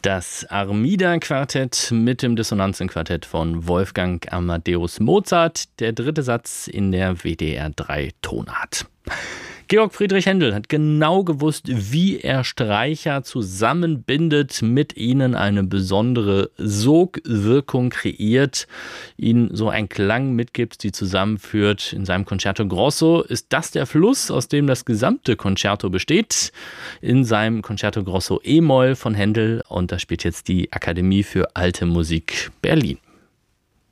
Das Armida-Quartett mit dem Dissonanzen-Quartett von Wolfgang Amadeus Mozart, der dritte Satz in der WDR 3 Tonart. Georg Friedrich Händel hat genau gewusst, wie er Streicher zusammenbindet, mit ihnen eine besondere Sogwirkung kreiert, ihnen so einen Klang mitgibt, die zusammenführt. In seinem Concerto Grosso ist das der Fluss, aus dem das gesamte Concerto besteht. In seinem Concerto Grosso E-Moll von Händel, und da spielt jetzt die Akademie für Alte Musik Berlin.